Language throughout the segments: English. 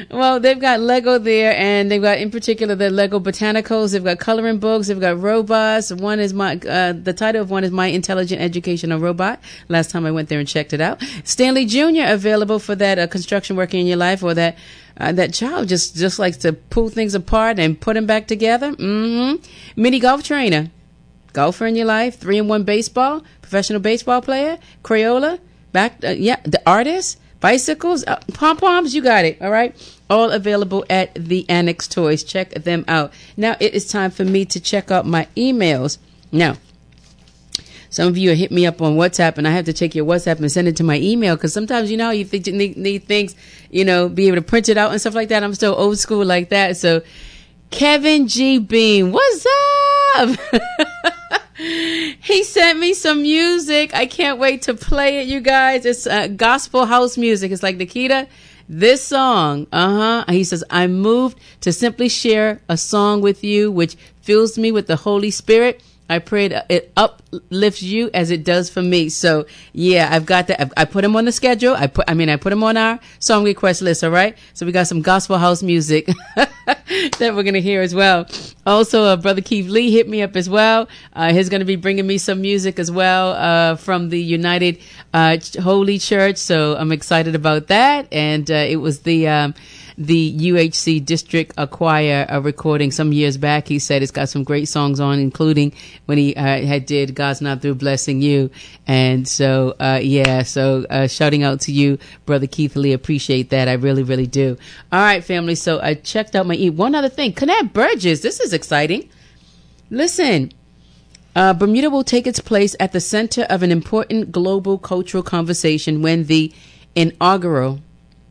Well, they've got Lego there, and they've got, in particular, the Lego Botanicals. They've got coloring books. They've got robots. One is the title of one is My Intelligent Educational Robot. Last time I went there and checked it out. Stanley Jr. available for that construction worker in your life, or that child just likes to pull things apart and put them back together. Mini golf trainer, golfer in your life, 3-in-1 baseball, professional baseball player, Crayola, the artist. Bicycles, pom-poms, you got it, all right? All available at the Annex Toys. Check them out. Now it is time for me to check out my emails. Now, some of you hit me up on WhatsApp, and I have to take your WhatsApp and send it to my email, because sometimes, you think you need things, be able to print it out and stuff like that. I'm still old school like that. So, Kevin G. Beam, what's up? He sent me some music. I can't wait to play it, you guys. It's gospel house music. It's like, Nikita, this song, he says, I'm moved to simply share a song with you which fills me with the Holy Spirit. I pray that it uplifts you as it does for me. So yeah, I've got that. I put him on the schedule. I put him on our song request list. All right. So we got some gospel house music that we're going to hear as well. Also, Brother Keith Lee hit me up as well. He's going to be bringing me some music as well, from the United, Holy Church. So I'm excited about that. And, it was the UHC District Choir recording some years back. He said it's got some great songs on, including when he had did God's Not Through Blessing You. And so, shouting out to you, Brother Keith Lee. Appreciate that. I really, really do. All right, family. So I checked out my one other thing. Connect Burgess. This is exciting. Listen, Bermuda will take its place at the center of an important global cultural conversation when the inaugural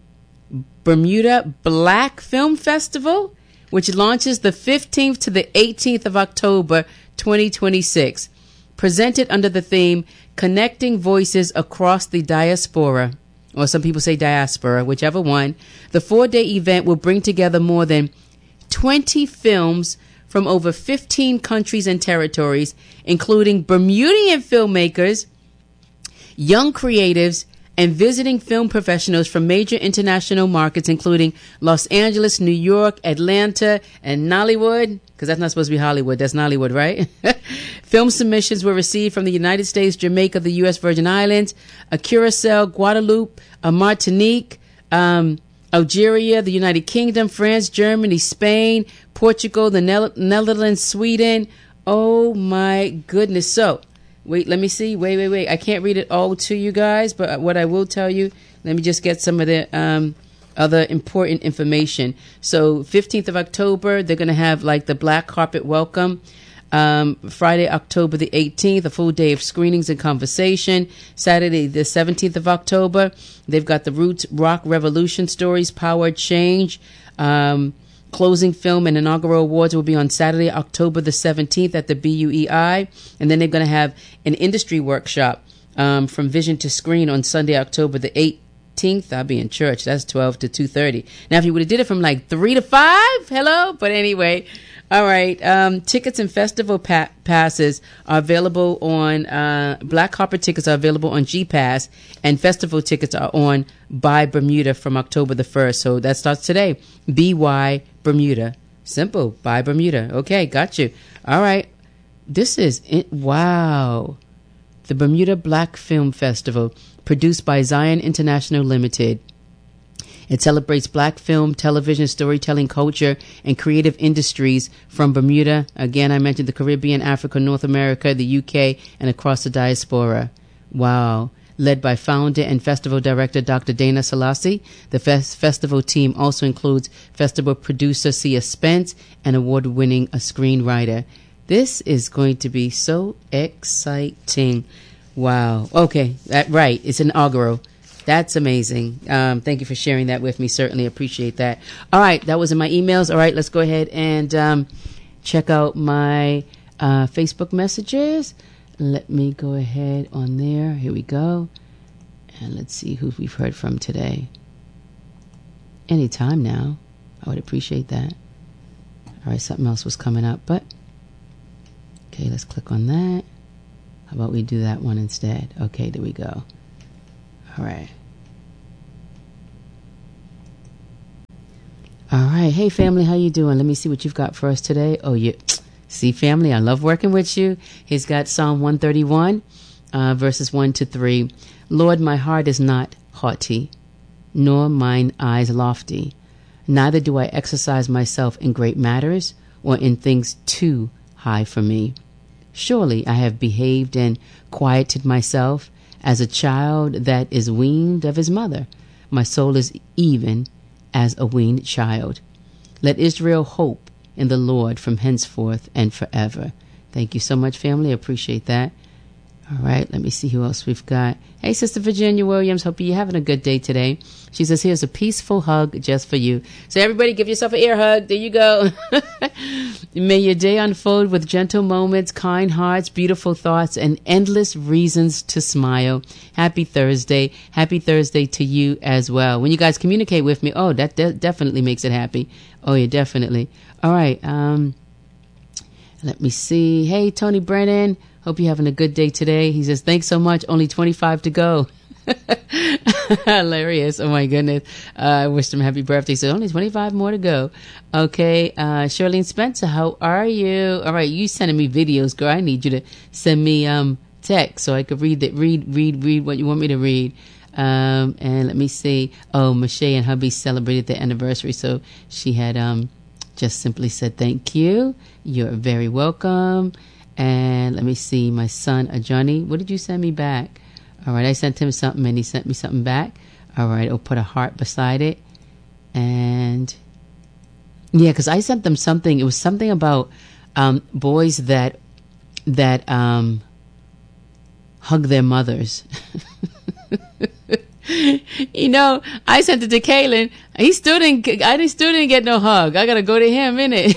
Bermuda Black Film Festival, which launches the 15th to the 18th of October 2026, presented under the theme Connecting Voices Across the Diaspora, or some people say diaspora, whichever one. The 4-day event will bring together more than 20 films from over 15 countries and territories, including Bermudian filmmakers, young creatives, and visiting film professionals from major international markets, including Los Angeles, New York, Atlanta, and Nollywood, because that's not supposed to be Hollywood. That's Nollywood, right? Film submissions were received from the United States, Jamaica, the U.S. Virgin Islands, Curacao, Guadeloupe, Martinique, Algeria, the United Kingdom, France, Germany, Spain, Portugal, the Netherlands, Sweden. Oh, my goodness. So, wait, let me see. Wait. I can't read it all to you guys, but what I will tell you, let me just get some of the other important information. So 15th of October, they're going to have like the black carpet welcome. Friday, October the 18th, a full day of screenings and conversation. Saturday, the 17th of October, they've got the Roots Rock Revolution Stories, Power Change. Closing film and inaugural awards will be on Saturday, October the 17th at the BUEI. And then they're going to have an industry workshop from Vision to Screen on Sunday, October the 18th. I'll be in church. That's 12 to 2:30. Now, if you would have did it from like 3 to 5, hello. But anyway, all right. Tickets and festival passes are available on Black Carpet tickets are available on G-Pass, and festival tickets are on Buy Bermuda from October the 1st. So that starts today. BY Bermuda. Simple. Buy Bermuda. Okay, got you. All right. This is it. Wow. The Bermuda Black Film Festival, produced by Zion International Limited. It celebrates black film, television, storytelling, culture, and creative industries from Bermuda. Again, I mentioned the Caribbean, Africa, North America, the UK, and across the diaspora. Wow. Led by founder and festival director Dr. Dana Selassie. The festival team also includes festival producer Sia Spence and award-winning screenwriter. This is going to be so exciting. Wow. Okay, right. It's inaugural. That's amazing. Thank you for sharing that with me. Certainly appreciate that. All right, that was in my emails. All right, let's go ahead and check out my Facebook messages. Let me go ahead on there. Here we go. And let's see who we've heard from today. Anytime now. I would appreciate that. All right, something else was coming up, but okay, let's click on that. How about we do that one instead? Okay, there we go. All right. All right. Hey, family, how you doing? Let me see what you've got for us today. Oh, you see, family, I love working with you. He's got Psalm 131, verses 1 to 3. Lord, my heart is not haughty, nor mine eyes lofty. Neither do I exercise myself in great matters or in things too high for me. Surely I have behaved and quieted myself as a child that is weaned of his mother. My soul is even as a weaned child. Let Israel hope in the Lord from henceforth and forever. Thank you so much, family. I appreciate that. All right, let me see who else we've got. Hey, Sister Virginia Williams, hope you're having a good day today. She says, here's a peaceful hug just for you. So everybody give yourself an ear hug. There you go. May your day unfold with gentle moments, kind hearts, beautiful thoughts, and endless reasons to smile. Happy Thursday. Happy Thursday to you as well. When you guys communicate with me, oh, that definitely makes it happy. Oh, yeah, definitely. All right. Let me see. Hey, Tony Brennan. Hope you're having a good day today. He says, thanks so much. Only 25 to go. Hilarious. Oh, my goodness. I wished him happy birthday. So only 25 more to go. Okay. Charlene Spencer, how are you? All right. You sending me videos, girl. I need you to send me text so I could read what you want me to read. And let me see. Oh, Mache and hubby celebrated their anniversary. So she had just simply said, thank you. You're very welcome. And let me see, my son, Johnny, what did you send me back? All right, I sent him something and he sent me something back. All right, I'll put a heart beside it. And yeah, because I sent them something. It was something about boys that hug their mothers. You know, I sent it to Kaylin. I still didn't get no hug. I got to go to him, innit?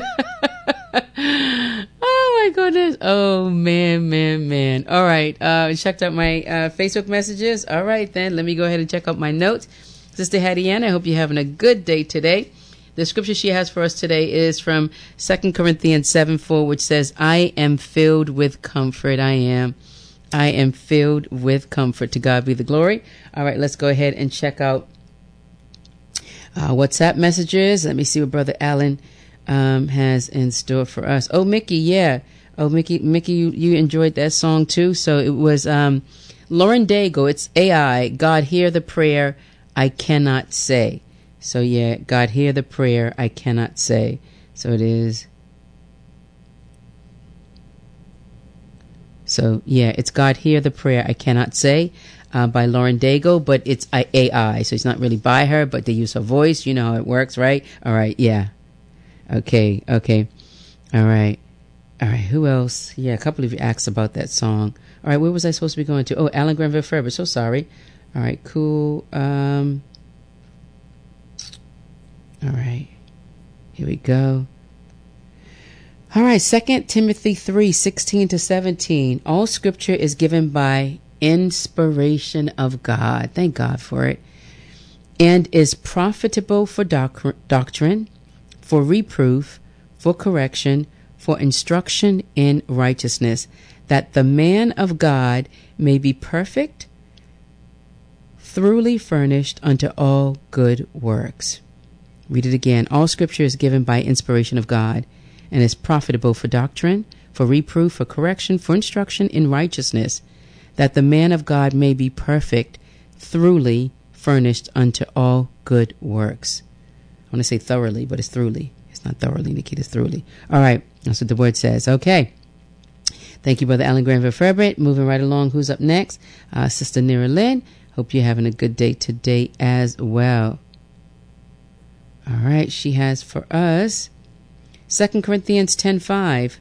Oh my goodness. Oh man. All right. Checked out my Facebook messages. All right then. Let me go ahead and check out my notes. Sister Hattie Ann, I hope you're having a good day today. The scripture she has for us today is from 2 Corinthians 7:4, which says, I am filled with comfort. I am filled with comfort. To God be the glory. All right, let's go ahead and check out WhatsApp messages. Let me see what Brother Allen has in store for us. Oh, Mickey, yeah. Oh, Mickey, you enjoyed that song too. So it was Lauren Daigle. It's AI. God hear the prayer I cannot say. So yeah, God hear the prayer I cannot say. So it is. So yeah, it's God hear the prayer I cannot say by Lauren Daigle, but it's AI. So it's not really by her, but they use her voice. You know how it works, right? All right, yeah. Okay. All right. Who else? Yeah, a couple of you asked about that song. All right, where was I supposed to be going to? Oh, Alan Granville Ferber. So sorry. All right, cool. All right. Here we go. All right, 2 Timothy 3:16-17. All scripture is given by inspiration of God. Thank God for it. And is profitable for doctrine, for reproof, for correction, for instruction in righteousness, that the man of God may be perfect, thoroughly furnished unto all good works. Read it again. All scripture is given by inspiration of God and is profitable for doctrine, for reproof, for correction, for instruction in righteousness, that the man of God may be perfect, thoroughly furnished unto all good works. I want to say thoroughly, but it's thoroughly. It's not thoroughly, Nikita, it's thoroughly. All right, that's what the word says. Okay. Thank you, Brother Alan Granville Ferber. Moving right along, who's up next? Sister Nira Lynn. Hope you're having a good day today as well. All right, she has for us 2 Corinthians 10:5.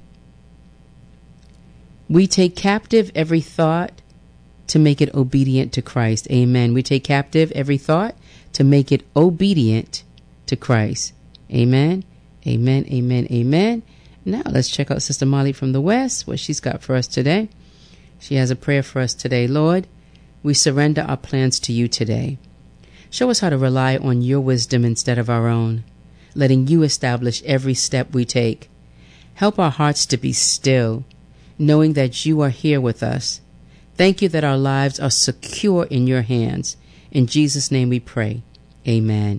We take captive every thought to make it obedient to Christ. Amen. We take captive every thought to make it obedient to Christ. Amen. Amen. Now let's check out Sister Molly from the West, what she's got for us today. She has a prayer for us today. Lord, we surrender our plans to you today. Show us how to rely on your wisdom instead of our own, letting you establish every step we take. Help our hearts to be still, knowing that you are here with us. Thank you that our lives are secure in your hands. In Jesus' name we pray. Amen.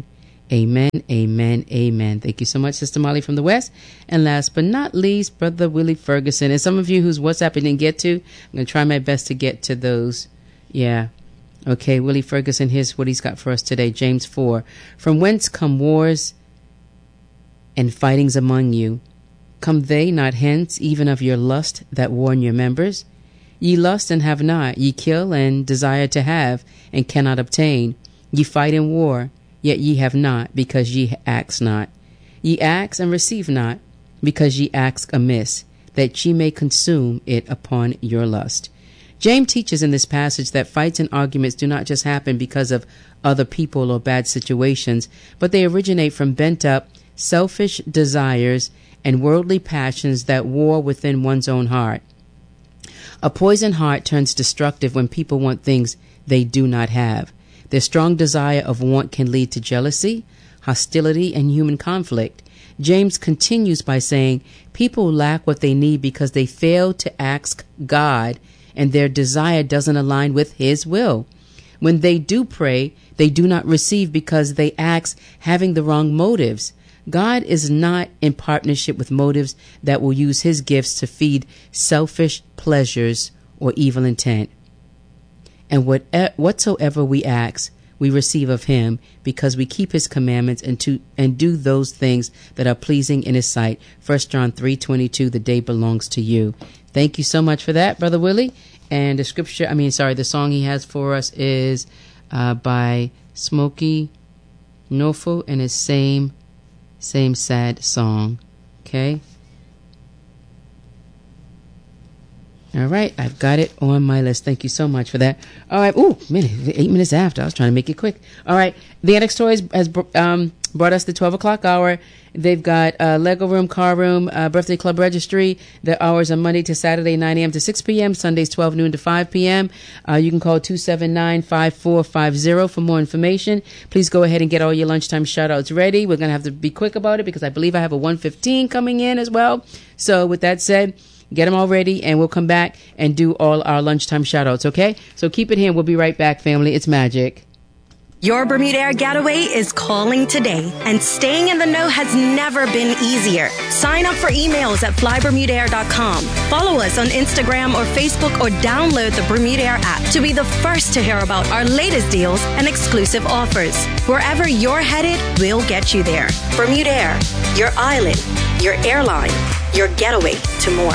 Amen, amen, amen. Thank you so much, Sister Molly from the West. And last but not least, Brother Willie Ferguson. And some of you whose WhatsApp I didn't get to, I'm going to try my best to get to those. Yeah. Okay, Willie Ferguson, here's what he's got for us today. James 4. From whence come wars and fightings among you? Come they not hence, even of your lust that war in your members? Ye lust and have not, ye kill and desire to have, and cannot obtain. Ye fight in war, yet ye have not, because ye ask not. Ye ask and receive not, because ye ask amiss, that ye may consume it upon your lust. James teaches in this passage that fights and arguments do not just happen because of other people or bad situations, but they originate from bent-up, selfish desires and worldly passions that war within one's own heart. A poisoned heart turns destructive when people want things they do not have. Their strong desire of want can lead to jealousy, hostility, and human conflict. James continues by saying, people lack what they need because they fail to ask God, and their desire doesn't align with His will. When they do pray, they do not receive because they ask having the wrong motives. God is not in partnership with motives that will use His gifts to feed selfish pleasures or evil intent. And whatsoever we ask, we receive of Him, because we keep His commandments and do those things that are pleasing in His sight. 1 John 3:22, the day belongs to you. Thank you so much for that, Brother Willie. And the song he has for us is by Smokey Norfolk, and his same sad song. Okay. All right, I've got it on my list. Thank you so much for that. All right, 8 minutes after. I was trying to make it quick. All right, the Annex Toys has brought us the 12 o'clock hour. They've got Lego Room, Car Room, Birthday Club Registry. The hours are Monday to Saturday, 9 a.m. to 6 p.m., Sundays 12 noon to 5 p.m. You can call 279-5450 for more information. Please go ahead and get all your lunchtime shout-outs ready. We're going to have to be quick about it because I believe I have a 1:15 coming in as well. So with that said, get them all ready, and we'll come back and do all our lunchtime shout-outs, okay? So keep it here. We'll be right back, family. It's magic. Your Bermuda Air Getaway is calling today, and staying in the know has never been easier. Sign up for emails at flybermudaair.com. Follow us on Instagram or Facebook, or download the Bermuda Air app to be the first to hear about our latest deals and exclusive offers. Wherever you're headed, we'll get you there. Bermuda Air, your island, your airline, your getaway to more.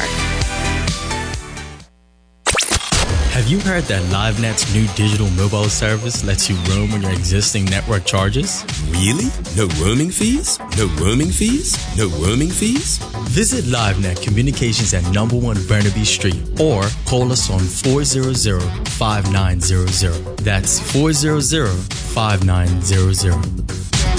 Have you heard that LiveNet's new digital mobile service lets you roam on your existing network charges? Really? No roaming fees? No roaming fees? No roaming fees? Visit LiveNet Communications at number 1 Burnaby Street, or call us on 400-5900. That's 400-5900.